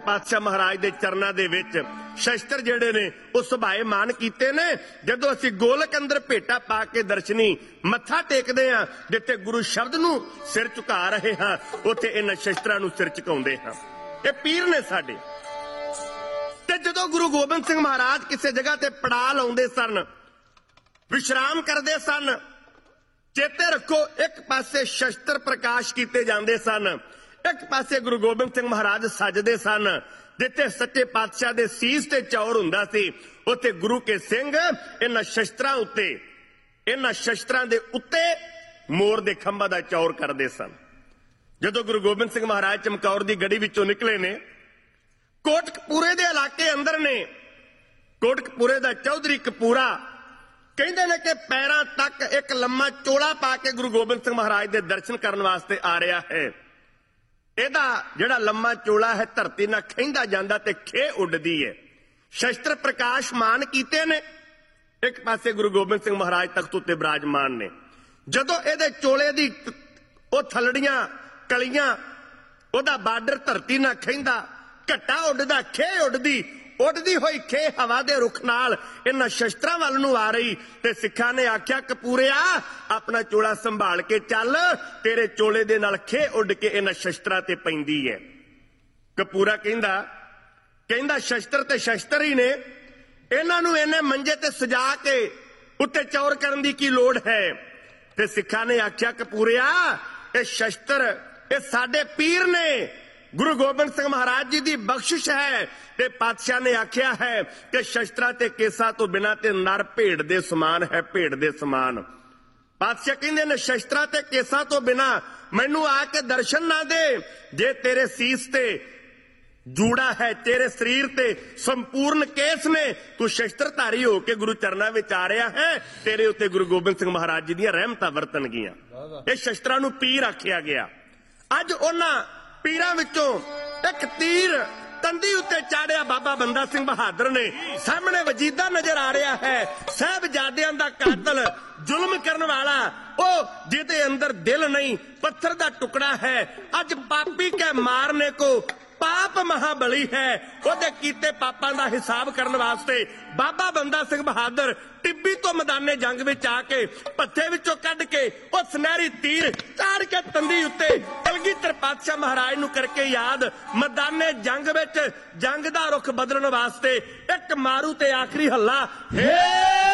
पातशाह महाराज के चरणों के विच शस्त्र जिहड़े ने वो सुभाएमान कीते ने। जदों असीं गोलक अंदर भेटा पा के दर्शनी मत्था टेकदे हां, जिथे गुरु शब्द नूं सिर झुका रहे हां, उत्थे इन्हां शस्त्रां नूं सिर झुकाउंदे हां। ये पीर ने साडे। ते जदों गुरु गोबिंद सिंह महाराज किसी जगह ते पड़ा लाउंदे सन, विश्राम करदे सन, चेते रखो एक पासे शस्त्र प्रकाश कीते जांदे सन, एक पासे गुरु गोबिंद सिंह महाराज सजदे सन। जिथे सच्चे पातशाह दे सीस ते चौर हुंदा सी, उत्थे गुरु के सिंह इन्हां शस्त्रां उत्ते, इन्हां शस्त्रां दे उत्ते मोर दे खंभा दा चौर करदे सन। जदों गुरु गोबिंद सिंह महाराज चमकौर दी गड़ी विचों निकले ने, कोटकपूरे दे इलाके अंदर ने, कोटकपूरे दा चौधरी कपूरा कहंदे ने कि पैरां तक एक लम्मा चोला पा के गुरु गोबिंद सिंह महाराज दे दर्शन करन वास्ते आ रहा है। ਇਹਦਾ ਜਿਹੜਾ लम्मा चोला है धरती ਨਾਲ ਖਹਿੰਦਾ ਜਾਂਦਾ ਤੇ ਖੇ ਉੱਡਦੀ है। शस्त्र प्रकाशमान कीते ने, एक पासे गुरु गोबिंद सिंह महाराज तख्त उत्ते विराजमान ने। जदों ਇਹਦੇ चोले दी ਉਹ ਥਲੜੀਆਂ ਕਲੀਆਂ, ਉਹਦਾ ਬਾਰਡਰ ਧਰਤੀ ਨਾਲ ਖਹਿੰਦਾ, ਘੱਟਾ ਉੱਡਦਾ, ਖੇ ਉੱਡਦੀ, उड़दी हुई खे हवा दे रुख नाल इन्हां शस्त्रां वल नूं आ रही। ते सिखां ने आख्या कपूरिया अपना चोला संभाल के चल, तेरे चोले दे नाल खे उड़ के इन्हां शस्त्रां ते पैंदी है। कपूरा कहंदा शस्त्र ते शस्त्र ही ने, इन्हां नूं इन्ने मंजे ते सजा के उत्ते चौर करन दी की लोड़ है। ते सिखां ने आख्या कपूरिया ये शस्त्र ये साडे पीर ने, गुरु गोबिंद सिंह महाराज जी की बख्शिश है। ते पातशाह ने आख्या है कि शस्त्रां ते केसां तो बिना ते नर भेड़ दे समान है, भेड़ दे समान। पातशाह कहंदे ने शस्त्रां ते केसां तो बिना मैनू आके दर्शन ना दे। जे तेरे सीस ते जूड़ा है, तेरे शरीर ते संपूर्ण केस ने, तू शस्त्रधारी हो के गुरु चरणां विच आ रहा है, तेरे उत्ते गुरु गोबिंद सिंह महाराज जी दी रहमतां वरतणगीਆਂ। इह शस्त्रां नूं पीर आखिया गया। अज उन्हां पीरां विचों एक तीर तंदी उत्ते चाड़िया बाबा बंदा सिंह बहादुर ने। सामने वजीदा नजर आ रहा है, साहिबजादियां दा कातल, जुल्म करने वाला, ओ जिहदे अंदर दिल नहीं पत्थर दा टुकड़ा है। अज पापी के मारने को पाप महाबली है। ओदे कीते पापां दा हिसाब करने वास्ते बाबा बंदा सिंह बहादुर टिब्बी तो मैदाने जंग विच आके पत्थे विचों कढ के ओ सुनहरी तीर चाड़ के तंदी उत्ते कलगीधर पातशाह महाराज नूं करके याद मैदाने जंग विच जंग दा रुख बदलण वास्ते एक मारू ते आखरी हल्ला, हे